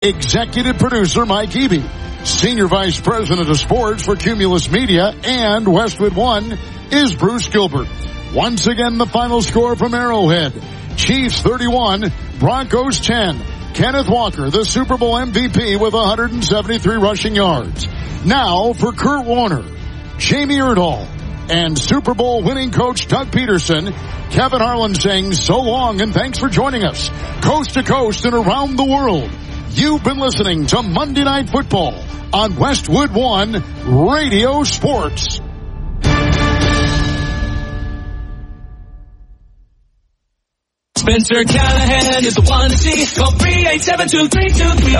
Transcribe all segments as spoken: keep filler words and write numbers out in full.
Executive producer Mike Eby. Senior Vice President of Sports for Cumulus Media and Westwood One is Bruce Gilbert. Once again, the final score from Arrowhead. Chiefs thirty-one, Broncos ten. Kenneth Walker, the Super Bowl M V P with one hundred seventy-three rushing yards. Now for Kurt Warner, Jamie Erdahl, and Super Bowl winning coach Doug Peterson, Kevin Harlan saying so long and thanks for joining us. Coast to coast and around the world, you've been listening to Monday Night Football on Westwood One Radio Sports. Spencer Callahan is the one to see. Call three eight seven two three two three.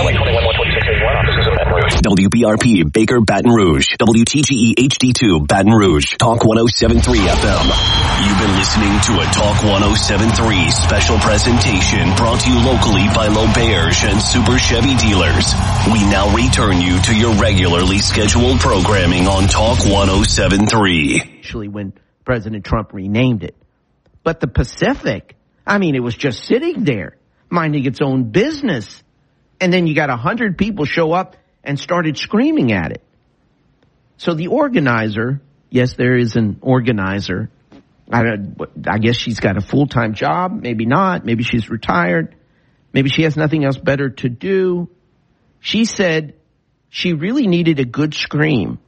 W B R P, Baker, Baton Rouge. W T G E H D two, Baton Rouge. Talk one oh seven point three F M. You've been listening to a Talk one oh seven point three special presentation brought to you locally by L'Auberge and Super Chevy dealers. We now return you to your regularly scheduled programming on Talk one oh seven point three. Actually, when President Trump renamed it. But the Pacific, I mean, it was just sitting there, minding its own business. And then you got a hundred people show up and started screaming at it. So the organizer, yes, there is an organizer. I, I guess she's got a full-time job. Maybe not. Maybe she's retired. Maybe she has nothing else better to do. She said she really needed a good scream.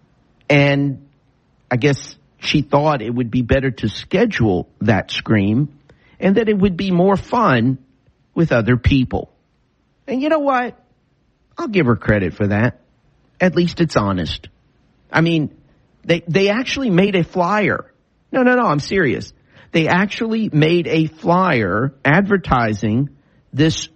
And I guess she thought it would be better to schedule that scream and that it would be more fun with other people. And you know what? I'll give her credit for that. At least it's honest. I mean, they they actually made a flyer. No, no, no, I'm serious. They actually made a flyer advertising this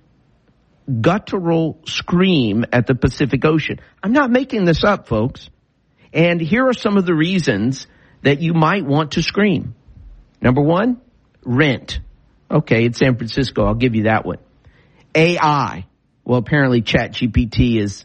guttural scream at the Pacific Ocean. I'm not making this up, folks. And here are some of the reasons that you might want to scream. Number one, rent. Okay, it's San Francisco. I'll give you that one. A I. Well, apparently ChatGPT is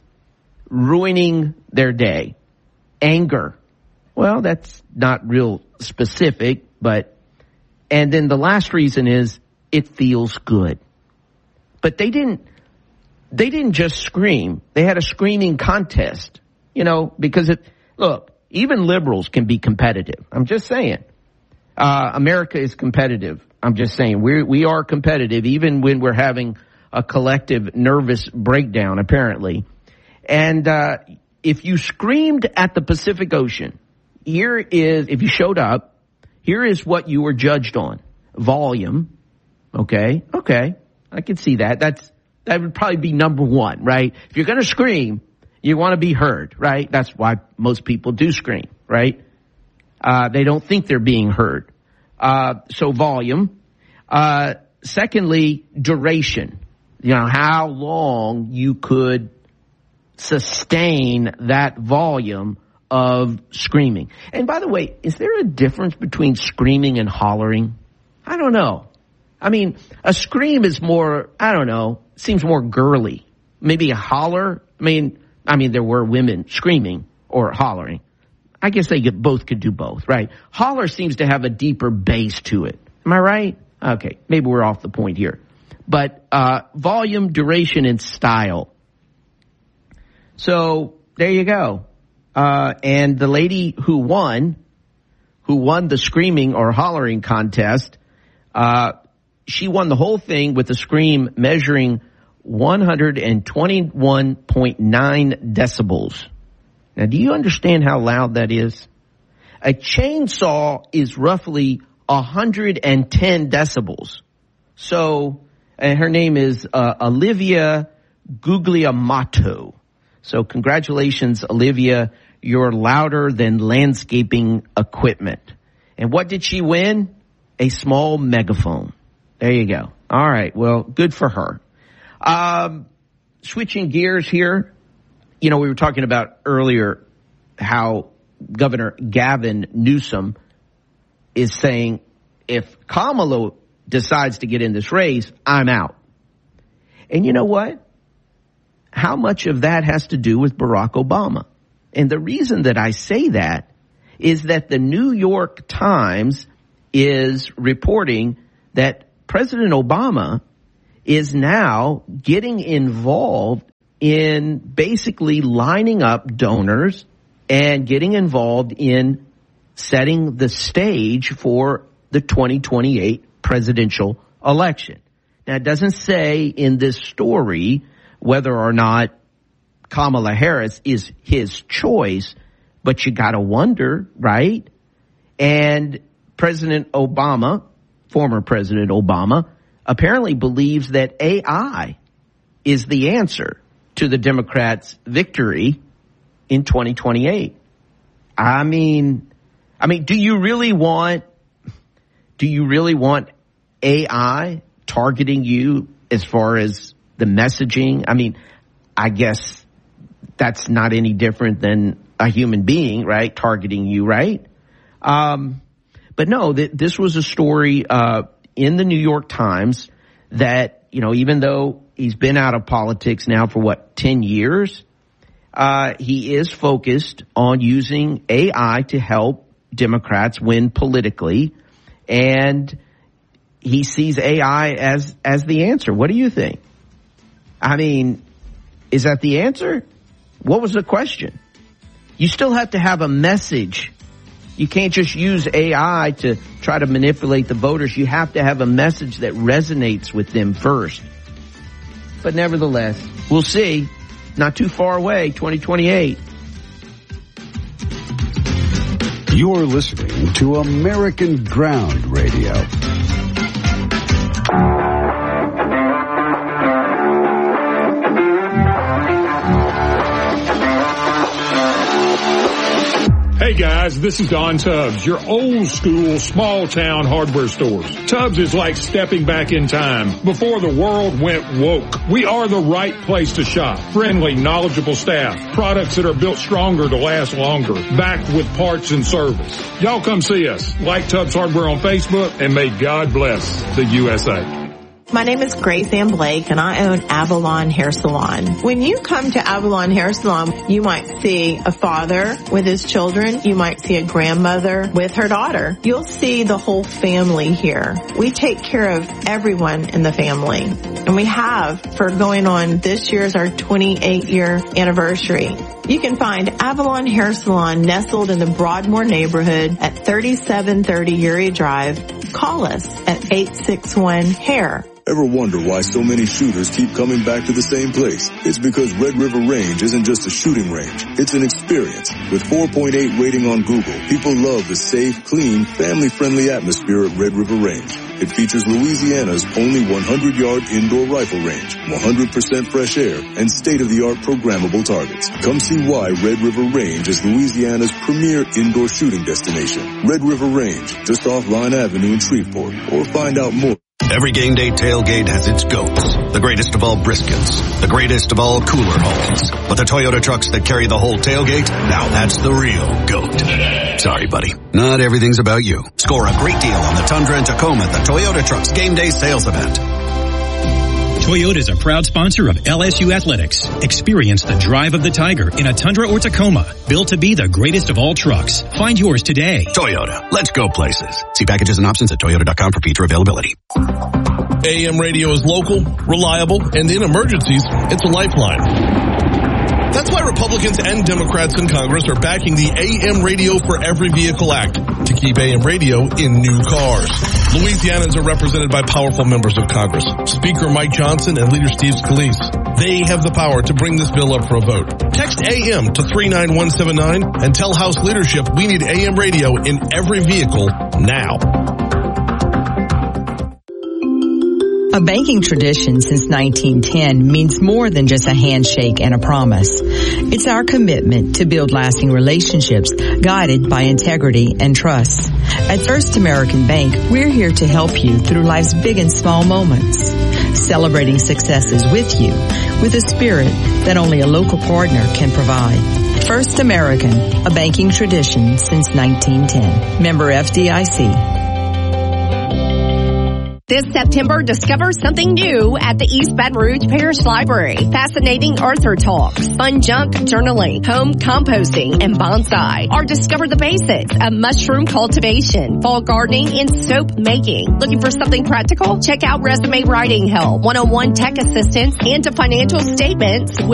ruining their day. Anger. Well, that's not real specific, but, and then the last reason is it feels good. But they didn't, they didn't just scream. They had a screaming contest, you know, because it, look, even liberals can be competitive. I'm just saying. Uh, America is competitive. I'm just saying we we are competitive even when we're having a collective nervous breakdown, apparently. And uh, if you screamed at the Pacific Ocean, here is, if you showed up, here is what you were judged on. Volume. Okay. Okay. I can see that. That's, that would probably be number one, right? If you're going to scream, you want to be heard, right? That's why most people do scream, right? Uh, they don't think they're being heard. Uh, so volume. Uh, secondly, duration. You know, how long you could sustain that volume of screaming. And by the way, is there a difference between screaming and hollering? I don't know. I mean, a scream is more, I don't know, seems more girly. Maybe a holler. I mean, I mean, there were women screaming or hollering. I guess they could, both could do both, right? Holler seems to have a deeper bass to it. Am I right? Okay, maybe we're off the point here. But uh volume, duration, and style. So there you go. Uh and the lady who won, who won the screaming or hollering contest, uh she won the whole thing with a scream measuring one hundred twenty-one point nine decibels. Now, do you understand how loud that is? A chainsaw is roughly one hundred ten decibels. So, and her name is uh, Olivia Guglielmato. So congratulations, Olivia. You're louder than landscaping equipment. And what did she win? A small megaphone. There you go. All right. Well, good for her. Um, switching gears here. You know, we were talking about earlier how Governor Gavin Newsom is saying, if Kamala decides to get in this race, I'm out. And you know what? How much of that has to do with Barack Obama? And the reason that I say that is that the New York Times is reporting that President Obama is now getting involved in basically lining up donors and getting involved in setting the stage for the twenty twenty-eight presidential election. Now, it doesn't say in this story whether or not Kamala Harris is his choice, but you got to wonder, right? And President Obama, former President Obama, apparently believes that A I is the answer to the Democrats' victory in twenty twenty-eight. I mean, I mean, do you really want, do you really want A I targeting you as far as the messaging? I mean, I guess that's not any different than a human being, right? Targeting you, right? Um, but no, th- this was a story, uh, in the New York Times that, you know, even though he's been out of politics now for what, ten years, uh, he is focused on using A I to help Democrats win politically. And he sees A I as, as the answer. What do you think? I mean, is that the answer? What was the question? You still have to have a message. You can't just use A I to try to manipulate the voters. You have to have a message that resonates with them first. But nevertheless, we'll see. Not too far away, twenty twenty-eight. You're listening to American Ground Radio. Hey guys, this is Don Tubbs, your old school small town hardware stores. Tubbs is like stepping back in time before the world went woke. We are the right place to shop. Friendly, knowledgeable staff, products that are built stronger to last longer, backed with parts and service. Y'all come see us. Like Tubbs Hardware on Facebook, and may God bless the U S A. My name is Grace Ann Blake, and I own Avalon Hair Salon. When you come to Avalon Hair Salon, you might see a father with his children. You might see a grandmother with her daughter. You'll see the whole family here. We take care of everyone in the family, and we have for going on this year's our twenty-eight year anniversary. You can find Avalon Hair Salon nestled in the Broadmoor neighborhood at thirty-seven thirty Uri Drive. Call us at eight six one hair. Ever wonder why so many shooters keep coming back to the same place? It's because Red River Range isn't just a shooting range. It's an experience. With four point eight rating on Google, people love the safe, clean, family-friendly atmosphere at Red River Range. It features Louisiana's only one hundred yard indoor rifle range, one hundred percent fresh air, and state-of-the-art programmable targets. Come see why Red River Range is Louisiana's premier indoor shooting destination. Red River Range, just off Line Avenue in Shreveport. Or find out more. Every game day tailgate has its goats. The greatest of all briskets. The greatest of all cooler homes. But the Toyota trucks that carry the whole tailgate, now that's the real goat. Sorry, buddy. Not everything's about you. Score a great deal on the Tundra and Tacoma at the Toyota Trucks Game Day Sales Event. Toyota is a proud sponsor of L S U Athletics. Experience the drive of the Tiger in a Tundra or Tacoma. Built to be the greatest of all trucks. Find yours today. Toyota. Let's go places. See packages and options at toyota dot com for feature availability. A M radio is local, reliable, and in emergencies, it's a lifeline. That's why Republicans and Democrats in Congress are backing the A M Radio for Every Vehicle Act to keep A M radio in new cars. Louisianans are represented by powerful members of Congress, Speaker Mike Johnson and Leader Steve Scalise. They have the power to bring this bill up for a vote. Text A M to three nine one seven nine and tell House leadership we need A M radio in every vehicle now. A banking tradition since nineteen ten means more than just a handshake and a promise. It's our commitment to build lasting relationships guided by integrity and trust. At First American Bank, we're here to help you through life's big and small moments, celebrating successes with you with a spirit that only a local partner can provide. First American, a banking tradition since nineteen ten. Member F D I C. This September, discover something new at the East Baton Rouge Parish Library. Fascinating Arthur talks, fun junk journaling, home composting, and bonsai. Or discover the basics of mushroom cultivation, fall gardening, and soap making. Looking for something practical? Check out Resume Writing Help, one-on-one tech assistance, and to financial statements